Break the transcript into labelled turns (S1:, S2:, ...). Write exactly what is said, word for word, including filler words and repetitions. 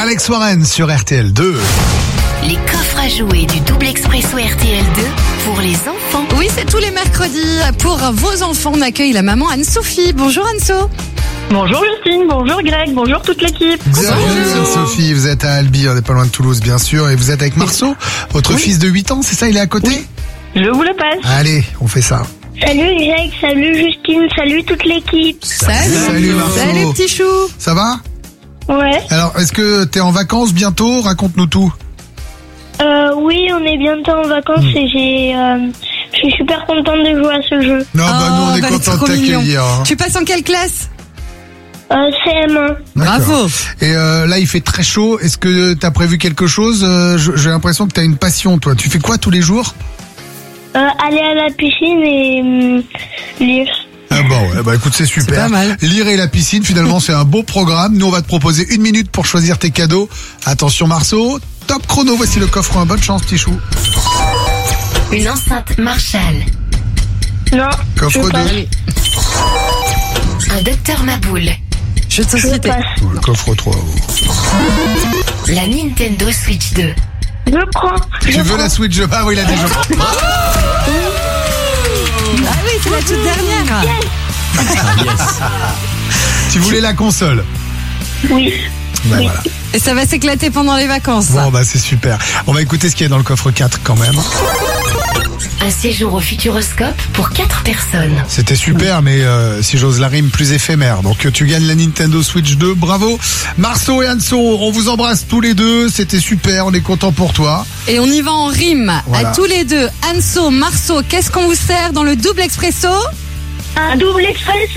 S1: Alex Warren sur R T L deux.
S2: Les coffres à jouer du double expresso R T L deux pour les enfants.
S3: Oui, c'est tous les mercredis. Pour vos enfants, on accueille la maman Anne-Sophie. Bonjour Anne-So.
S4: Bonjour Justine, bonjour Greg, bonjour toute l'équipe.
S1: Bienvenue Anne-Sophie, vous êtes à Albi, on n'est pas loin de Toulouse bien sûr, et vous êtes avec Marceau, votre
S4: Oui.
S1: fils de huit ans, c'est ça, il est à côté?
S4: Oui. Je vous le passe.
S1: Allez, on fait ça.
S5: Salut Greg, salut Justine, salut toute l'équipe.
S3: Salut.
S1: Salut, Marceau.
S3: Salut petit chou.
S1: Ça va?
S5: Ouais.
S1: Alors, est-ce que t'es en vacances bientôt? Raconte-nous tout.
S5: Euh, oui, on est bientôt en vacances et j'ai, euh, je suis super contente de jouer à ce jeu.
S1: Non, bah nous on est
S3: bah,
S1: contents de
S3: trop mignon.
S1: t'accueillir. hein.
S3: Tu passes en quelle classe?
S5: Euh, C M un.
S1: D'accord.
S3: Bravo.
S1: Et euh, là, il fait très chaud. Est-ce que t'as prévu quelque chose? Euh, je- J'ai l'impression que t'as une passion, toi. Tu fais quoi tous les jours?
S5: Euh, aller à la piscine et hum, lire.
S1: Ah bon, ouais, bah écoute, c'est super.
S3: C'est pas mal.
S1: Lire et la piscine, finalement, c'est un beau programme. Nous, on va te proposer une minute pour choisir tes cadeaux. Attention, Marceau. Top chrono, voici le coffre un. Bonne chance, petit chou.
S2: Une enceinte Marshall.
S5: Non.
S1: Coffre
S5: je passe.
S1: deux.
S2: Un docteur Maboul.
S3: Je te
S5: Je
S3: cite.
S5: passe.
S1: Le coffre trois.
S2: La Nintendo Switch deux.
S5: Je prends.
S1: Tu
S5: Je
S1: veux
S5: prends.
S1: la Switch? Ah oui, il a dit je prends.
S3: Ah oui, c'est la toute dernière.
S1: Tu voulais la console?
S5: Oui.
S1: Ben
S5: Oui.
S1: voilà.
S3: Et ça va s'éclater pendant les vacances. ça.
S1: Bon, bah c'est super. On va écouter ce qu'il y a dans le coffre quatre quand même.
S2: Un séjour au Futuroscope pour quatre personnes.
S1: C'était super, mais euh, si j'ose la rime, plus éphémère. Donc euh, tu gagnes la Nintendo Switch deux, bravo. Marceau et Anso, on vous embrasse tous les deux, c'était super, on est content pour toi.
S3: Et on y va en rime.
S1: Voilà.
S3: À tous les deux. Anso, Marceau, qu'est-ce qu'on vous sert dans le double expresso?
S5: Un double expresso.